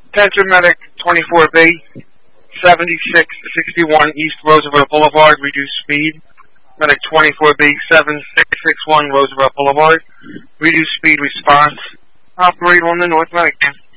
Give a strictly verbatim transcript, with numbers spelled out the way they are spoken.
Attention Medic twenty-four B, seventy-six sixty-one East Roosevelt Boulevard, reduced speed. Medic twenty-four B, seventy-six sixty-one Roosevelt Boulevard, reduced speed response. Operate on the North Medic.